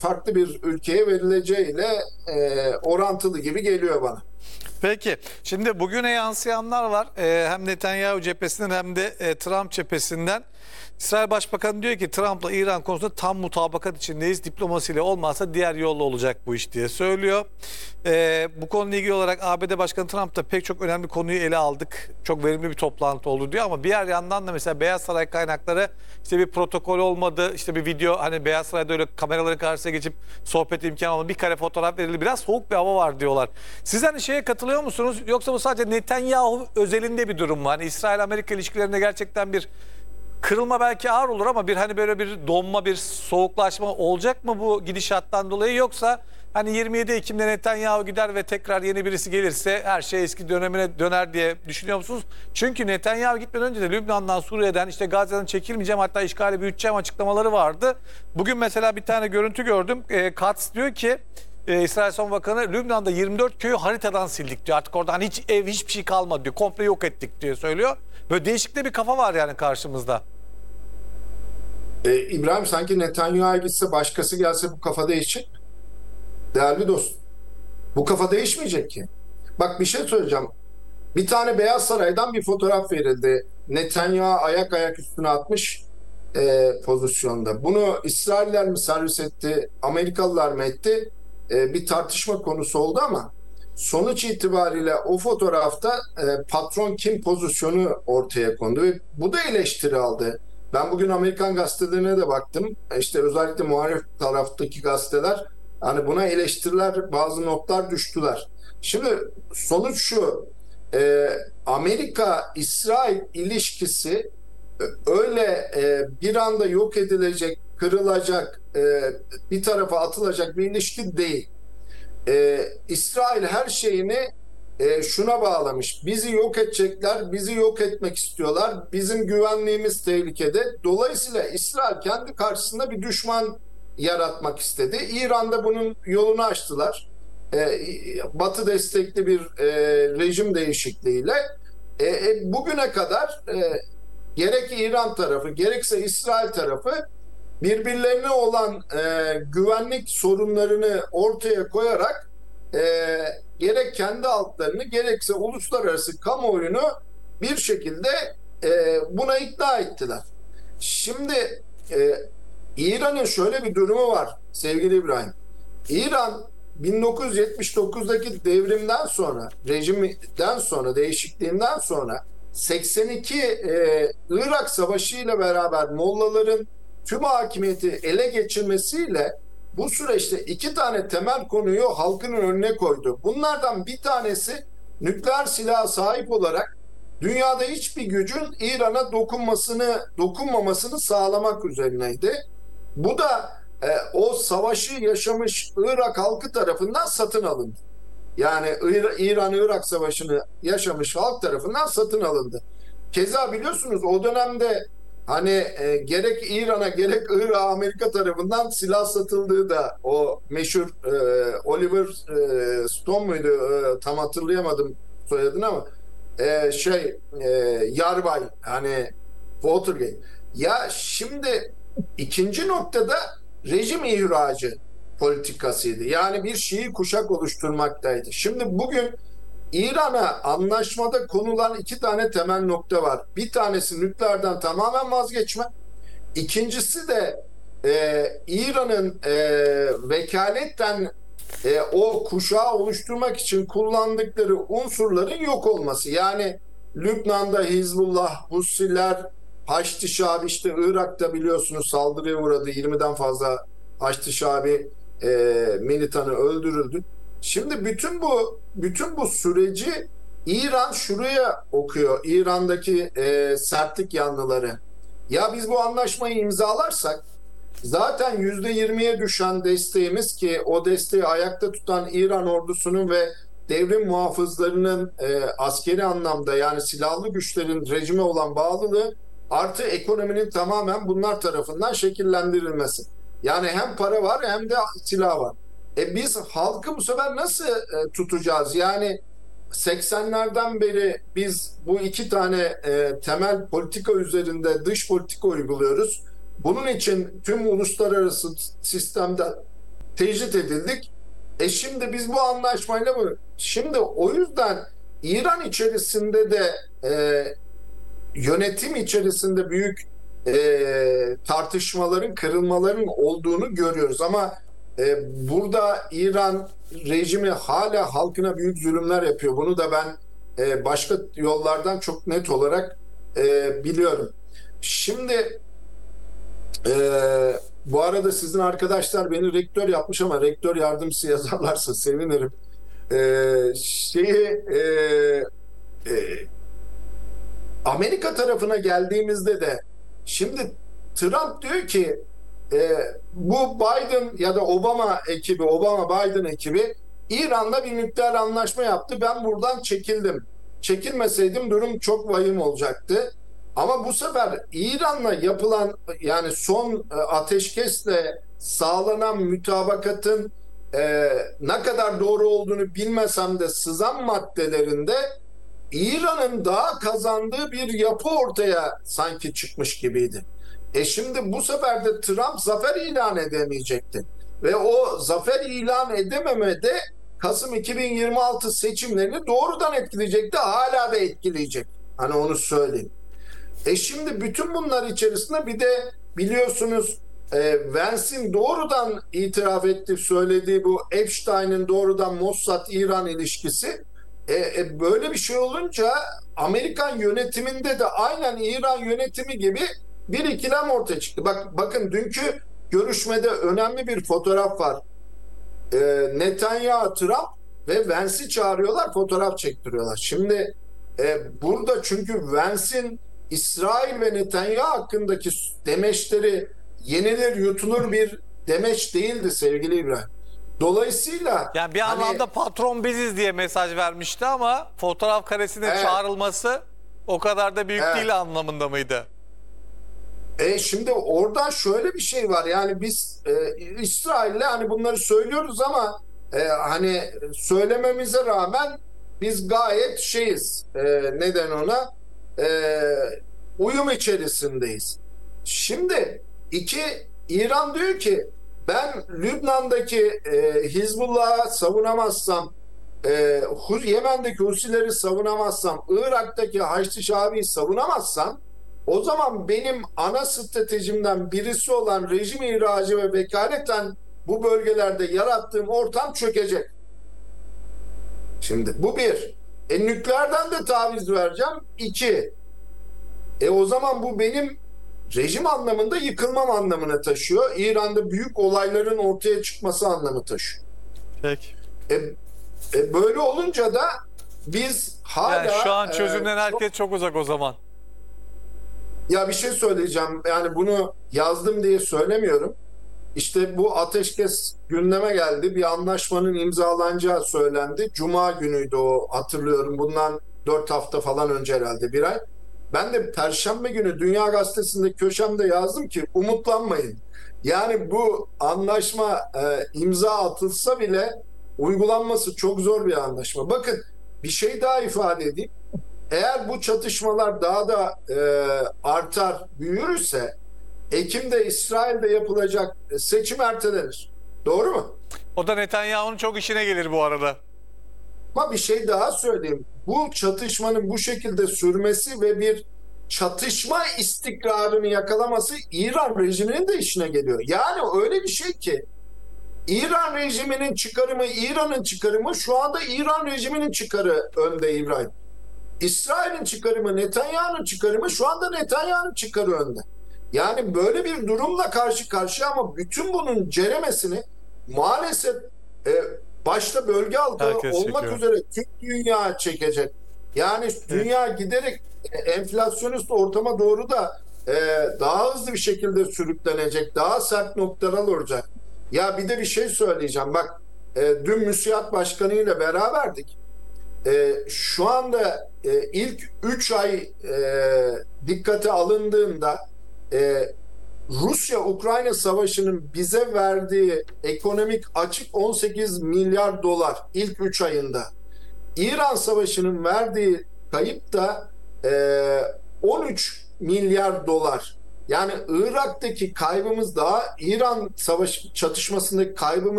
farklı bir ülkeye verileceğiyle orantılı gibi geliyor bana. Peki, şimdi bugüne yansıyanlar var. Hem Netanyahu cephesinden hem de Trump cephesinden. İsrail Başbakanı diyor ki Trump'la İran konusunda tam mutabakat içindeyiz. Diplomasiyle olmazsa diğer yolla olacak bu iş diye söylüyor. Bu konuyla ilgili olarak ABD Başkanı Trump da pek çok önemli konuyu ele aldık. Çok verimli bir toplantı oldu diyor ama bir yandan da mesela Beyaz Saray kaynakları işte bir protokol olmadı. İşte bir video, hani Beyaz Saray'da öyle kameraların karşısına geçip sohbet imkanı olmadı. Bir kare fotoğraf verildi. Biraz soğuk bir hava var diyorlar. Siz hani şeye katılıyor musunuz? Yoksa bu sadece Netanyahu özelinde bir durum mu? Hani İsrail-Amerika ilişkilerinde gerçekten bir kırılma belki ağır olur ama bir hani böyle bir donma, bir soğuklaşma olacak mı bu gidişattan dolayı, yoksa hani 27 Ekim'de Netanyahu gider ve tekrar yeni birisi gelirse her şey eski dönemine döner diye düşünüyor musunuz? Çünkü Netanyahu gitmeden önce de Lübnan'dan, Suriye'den, işte Gazze'den çekilmeyeceğim, hatta işgali büyüteceğim açıklamaları vardı. Bugün mesela bir tane görüntü gördüm. Katz diyor ki İsrail Savunma Bakanı, Lübnan'da 24 köyü haritadan sildik diyor. Artık oradan hiç ev, hiçbir şey kalmadı diyor. Komple yok ettik diye söylüyor. Böyle değişik de bir kafa var yani karşımızda. İbrahim, sanki Netanyahu'ya gitse başkası gelse bu kafa değişecek. Değerli dostum, bu kafa değişmeyecek ki. Bak, bir şey söyleyeceğim. Bir tane Beyaz Saray'dan bir fotoğraf verildi. Netanyahu ayak ayak üstüne atmış pozisyonda. Bunu İsrailler mi servis etti, Amerikalılar mı etti? Bir tartışma konusu oldu ama sonuç itibariyle o fotoğrafta patron kim pozisyonu ortaya kondu ve bu da eleştiri aldı. Ben bugün Amerikan gazetelerine de baktım. İşte özellikle muhalif taraftaki gazeteler hani buna eleştiriler, bazı notlar düştüler. Şimdi sonuç şu: Amerika-İsrail ilişkisi öyle bir anda yok edilecek, kırılacak, bir tarafa atılacak bir ilişki değil. İsrail her şeyini şuna bağlamış: bizi yok edecekler, bizi yok etmek istiyorlar, bizim güvenliğimiz tehlikede. Dolayısıyla İsrail kendi karşısında bir düşman yaratmak istedi. İran'da bunun yolunu açtılar. Batı destekli bir rejim değişikliğiyle. Bugüne kadar gerek İran tarafı gerekse İsrail tarafı birbirlerine olan güvenlik sorunlarını ortaya koyarak gerek kendi halklarını gerekse uluslararası kamuoyunu bir şekilde buna ikna ettiler. Şimdi İran'ın şöyle bir durumu var sevgili İbrahim. İran 1979'daki devrimden sonra, rejimden sonra, değişikliğinden sonra 82 Irak Savaşı ile beraber Mollaların tüm hakimiyeti ele geçirmesiyle bu süreçte iki tane temel konuyu halkının önüne koydu. Bunlardan bir tanesi, nükleer silaha sahip olarak dünyada hiçbir gücün İran'a dokunmamasını sağlamak üzerineydi. Bu da o savaşı yaşamış Irak halkı tarafından satın alındı. Yani İran-Irak Savaşı'nı yaşamış halk tarafından satın alındı. Keza biliyorsunuz o dönemde hani gerek İran'a gerek Irak'a Amerika tarafından silah satıldığı da o meşhur Oliver Stone muydu? Tam hatırlayamadım soyadını ama Yarbay, hani Watergate. Ya şimdi ikinci noktada rejim ihracı politikasıydı. Yani bir Şii kuşak oluşturmaktaydı. Şimdi bugün İran'a anlaşmada konulan iki tane temel nokta var. Bir tanesi nükleerden tamamen vazgeçme. İkincisi de İran'ın vekaletten o kuşağı oluşturmak için kullandıkları unsurların yok olması. Yani Lübnan'da Hizbullah, Husiler, Haçlı Şabi, işte Irak'ta biliyorsunuz saldırıya uğradı. 20'den fazla Haçlı Şabi militanı öldürüldü. Şimdi bütün bu süreci İran şuraya okuyor. İran'daki sertlik yanlıları. Ya biz bu anlaşmayı imzalarsak zaten %20'ye düşen desteğimiz, ki o desteği ayakta tutan İran ordusunun ve devrim muhafızlarının askeri anlamda, yani silahlı güçlerin rejime olan bağlılığı, artı ekonominin tamamen bunlar tarafından şekillendirilmesi. Yani hem para var hem de silah var. Biz halkı bu sefer nasıl tutacağız? Yani 80'lerden beri biz bu iki tane temel politika üzerinde dış politika uyguluyoruz. Bunun için tüm uluslararası sistemden tecrit edildik. Şimdi biz bu anlaşmayla mı? Şimdi o yüzden İran içerisinde de yönetim içerisinde büyük tartışmaların, kırılmaların olduğunu görüyoruz. Ama burada İran rejimi hala halkına büyük zulümler yapıyor. Bunu da ben başka yollardan çok net olarak biliyorum. Şimdi bu arada sizin arkadaşlar beni rektör yapmış ama rektör yardımcısı yazarlarsa sevinirim. Şeyi Amerika tarafına geldiğimizde de şimdi Trump diyor ki bu Biden ya da Obama ekibi, Obama-Biden ekibi İran'la bir nükleer anlaşma yaptı. Ben buradan çekildim. Çekilmeseydim durum çok vahim olacaktı. Ama bu sefer İran'la yapılan yani son ateşkesle sağlanan mütabakatın ne kadar doğru olduğunu bilmesem de sızan maddelerinde İran'ın daha kazandığı bir yapı ortaya sanki çıkmış gibiydi. Şimdi bu sefer de Trump zafer ilan edemeyecekti. Ve o zafer ilan edememede Kasım 2026 seçimlerini doğrudan etkileyecekti. Hala da etkileyecek. Hani onu söyleyeyim. Şimdi bütün bunlar içerisinde bir de biliyorsunuz Vance'in doğrudan itiraf ettiği, söylediği bu Epstein'in doğrudan Mossad-İran ilişkisi böyle bir şey olunca Amerikan yönetiminde de aynen İran yönetimi gibi bir ikilem ortaya çıktı. Bakın dünkü görüşmede önemli bir fotoğraf var. Netanyahu, Trump ve Vance'i çağırıyorlar, fotoğraf çektiriyorlar. Şimdi burada çünkü Vance'in İsrail ve Netanyahu hakkındaki demeçleri yenilir yutulur bir demeç değildi sevgili İbrahim. Dolayısıyla Yani bir anlamda patron biziz diye mesaj vermişti ama fotoğraf karesine çağrılması o kadar da büyük değil anlamında mıydı? Şimdi orada şöyle bir şey var. Yani biz İsrail'le hani bunları söylüyoruz ama hani söylememize rağmen biz gayet neden ona uyum içerisindeyiz. Şimdi İran diyor ki ben Lübnan'daki Hizbullah'ı savunamazsam, Yemen'deki Husileri savunamazsam, Irak'taki Haçlı Şabi'yi savunamazsam o zaman benim ana stratejimden birisi olan rejim ihracı ve vekaleten bu bölgelerde yarattığım ortam çökecek. Şimdi bu bir. Nükleerden de taviz vereceğim. İki. O zaman bu benim rejim anlamında yıkılmam anlamına taşıyor. İran'da büyük olayların ortaya çıkması anlamı taşıyor. Peki. Böyle olunca da biz hala... Yani şu an çözümden herkes çok uzak o zaman. Ya bir şey söyleyeceğim. Yani bunu yazdım diye söylemiyorum. İşte bu ateşkes gündeme geldi. Bir anlaşmanın imzalanacağı söylendi. Cuma günüydü o, hatırlıyorum. Bundan 4 hafta falan önce herhalde, bir ay. Ben de Perşembe günü Dünya Gazetesi'nde köşemde yazdım ki umutlanmayın. Yani bu anlaşma imza atılsa bile uygulanması çok zor bir anlaşma. Bakın bir şey daha ifade edeyim. Eğer bu çatışmalar daha da artar, büyürse Ekim'de İsrail'de yapılacak seçim ertelenir. Doğru mu? O da Netanyahu'nun çok işine gelir bu arada. Ama bir şey daha söyleyeyim. Bu çatışmanın bu şekilde sürmesi ve bir çatışma istikrarını yakalaması İran rejiminin de işine geliyor. Yani öyle bir şey ki İran rejiminin çıkarımı, İran'ın çıkarımı, şu anda İran rejiminin çıkarı önde İbrahim. İsrail'in çıkarımı, Netanyahu'nun çıkarımı, şu anda Netanyahu'nun çıkarı önde. Yani böyle bir durumla karşı karşıya ama bütün bunun ceremesini maalesef başta bölge halkı olmak üzere tüm dünya çekecek. Yani dünya giderek enflasyonist ortama doğru da daha hızlı bir şekilde sürüklenecek, daha sert noktalar olacak. Ya bir de bir şey söyleyeceğim. Bak dün müsiat başkanı ile beraberdik. Şu anda ilk 3 ay dikkate alındığında Rusya-Ukrayna savaşının bize verdiği ekonomik açık 18 milyar dolar ilk 3 ayında. İran savaşının verdiği kayıp da 13 milyar dolar. Yani Irak'taki kaybımız daha İran savaş çatışmasındaki kaybımız